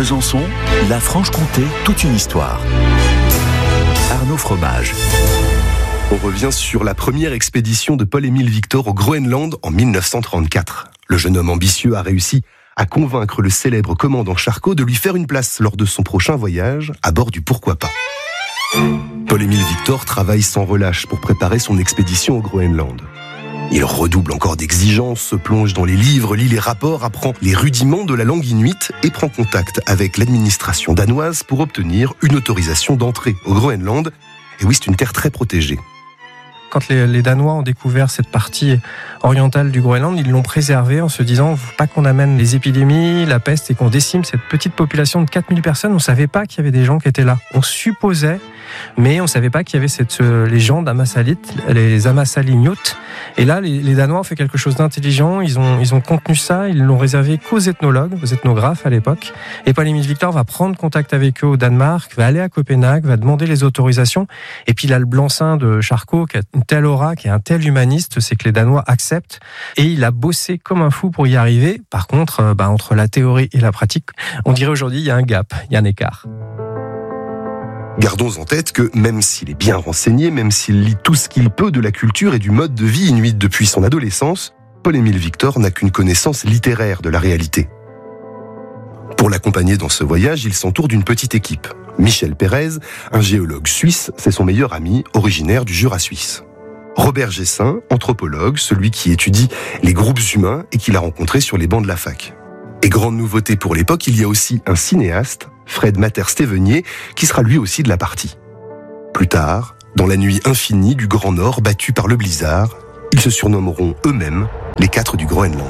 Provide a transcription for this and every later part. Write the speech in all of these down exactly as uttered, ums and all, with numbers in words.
Besançon, la Franche-Comté, toute une histoire. Arnaud Fromage. On revient sur la première expédition de Paul-Émile Victor au Groenland en mille neuf cent trente-quatre. Le jeune homme ambitieux a réussi à convaincre le célèbre commandant Charcot de lui faire une place lors de son prochain voyage à bord du Pourquoi pas. Paul-Émile Victor travaille sans relâche pour préparer son expédition au Groenland. Il redouble encore d'exigences, se plonge dans les livres, lit les rapports, apprend les rudiments de la langue inuite et prend contact avec l'administration danoise pour obtenir une autorisation d'entrée au Groenland. Et oui, c'est une terre très protégée. Quand les, les Danois ont découvert cette partie orientale du Groenland, ils l'ont préservée en se disant faut pas qu'on amène les épidémies, la peste et qu'on décime cette petite population de quatre mille personnes. On savait pas qu'il y avait des gens qui étaient là. On supposait, mais on savait pas qu'il y avait cette légende Amasalit, les Amasalignout. Et là, les, les Danois ont fait quelque chose d'intelligent. Ils ont, ils ont contenu ça. Ils l'ont réservé qu'aux ethnologues, aux ethnographes à l'époque. Et Paul-Émile Victor va prendre contact avec eux au Danemark, va aller à Copenhague, va demander les autorisations. Et puis là, le blanc-seing de Charcot, qui a une telle aura, qui est un tel humaniste, c'est que les Danois acceptent. Et il a bossé comme un fou pour y arriver. Par contre, bah, entre la théorie et la pratique, on dirait aujourd'hui, il y a un gap, il y a un écart. Gardons en tête que même s'il est bien renseigné, même s'il lit tout ce qu'il peut de la culture et du mode de vie inuit depuis son adolescence, Paul-Émile Victor n'a qu'une connaissance littéraire de la réalité. Pour l'accompagner dans ce voyage, il s'entoure d'une petite équipe. Michel Pérez, un géologue suisse, c'est son meilleur ami, originaire du Jura suisse. Robert Gessin, anthropologue, celui qui étudie les groupes humains et qu'il a rencontré sur les bancs de la fac. Et grande nouveauté pour l'époque, il y a aussi un cinéaste, Fred Matter-Stevenier, qui sera lui aussi de la partie. Plus tard, dans la nuit infinie du Grand Nord battu par le blizzard, ils se surnommeront eux-mêmes les quatre du Groenland.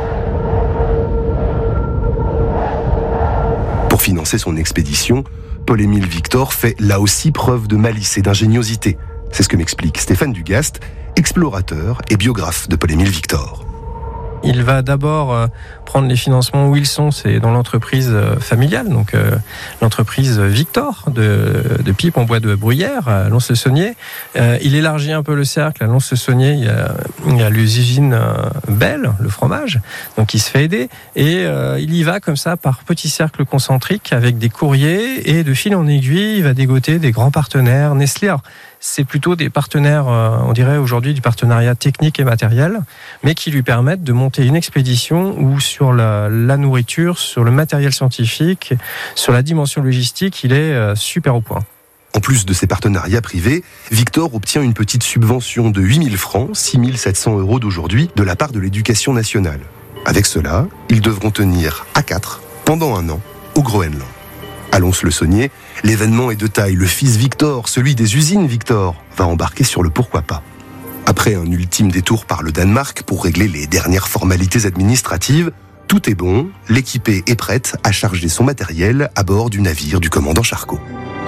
Pour financer son expédition, Paul-Émile Victor fait là aussi preuve de malice et d'ingéniosité. C'est ce que m'explique Stéphane Dugast, explorateur et biographe de Paul-Émile Victor. Il va d'abord euh, prendre les financements où ils sont, c'est dans l'entreprise euh, familiale, donc euh, l'entreprise Victor de, de pipe en bois de bruyère à Lons-le-Saunier. Euh, il élargit un peu le cercle. À Lons-le-Saunier, il y a, il y a l'usine euh, Belle, le fromage, donc il se fait aider. Et euh, il y va comme ça par petits cercles concentriques avec des courriers et de fil en aiguille, il va dégoter des grands partenaires. Nestlé, alors, c'est plutôt des partenaires, euh, on dirait aujourd'hui du partenariat technique et matériel, mais qui lui permettent de monter une expédition où sur la, la nourriture, sur le matériel scientifique, sur la dimension logistique, il est euh, super au point. En plus de ces partenariats privés, Victor obtient une petite subvention de huit mille francs, six mille sept cents euros d'aujourd'hui, de la part de l'Éducation nationale. Avec cela, ils devront tenir à quatre pendant un an au Groenland. À Lons-le-Saunier, l'événement est de taille. Le fils Victor, celui des usines Victor, va embarquer sur le Pourquoi pas. Après un ultime détour par le Danemark pour régler les dernières formalités administratives, tout est bon, l'équipée est prête à charger son matériel à bord du navire du commandant Charcot.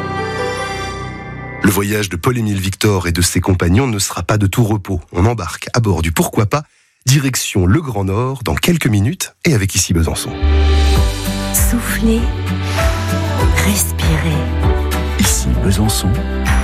Le voyage de Paul-Émile Victor et de ses compagnons ne sera pas de tout repos. On embarque à bord du Pourquoi pas, direction le Grand Nord dans quelques minutes et avec ici Besançon. Soufflez, respirez. Ici Besançon,